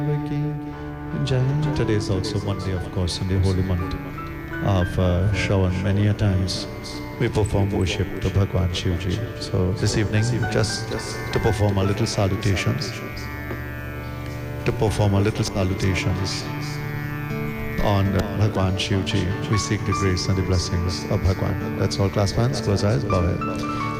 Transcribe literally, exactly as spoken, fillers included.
Today is also Monday, of course, in the holy month of uh, Shravan. Many a times we perform worship to Bhagwan Shivji. So this evening, just to perform a little salutations, to perform a little salutations on Bhagwan Shivji, we seek the grace and the blessings of Bhagwan. That's all, class fans. Close eyes, bow head.